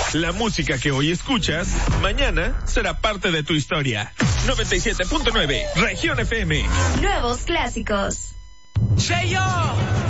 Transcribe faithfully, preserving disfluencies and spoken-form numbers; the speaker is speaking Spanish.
La música que hoy escuchas, mañana será parte de tu historia. noventa y siete punto nueve, Región F M. Nuevos clásicos. Cheyo.